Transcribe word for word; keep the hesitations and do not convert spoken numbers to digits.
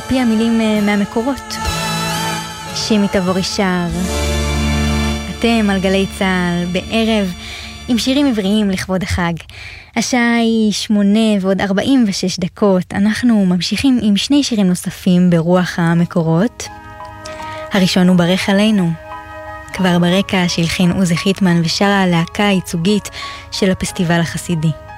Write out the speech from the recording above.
פי המילים מהמקורות. שימי תבורי שר. אתם על גלי צהל בערב עם שירים עבריים לכבוד החג. השעה היא שמונה ועוד ארבעים ושש דקות. אנחנו ממשיכים עם שני שירים נוספים ברוח המקורות. הראשון הוא ברך עלינו. כבר ברקע שהלחין עוזי חיטמן ושרה הלהקה הייצוגית של הפסטיבל החסידי.